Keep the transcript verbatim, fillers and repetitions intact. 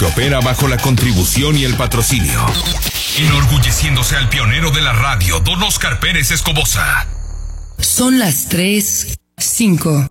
que opera bajo la contribución y el patrocinio. Enorgulleciéndose al pionero de la radio, don Oscar Pérez Escobosa. Son las tres, cinco.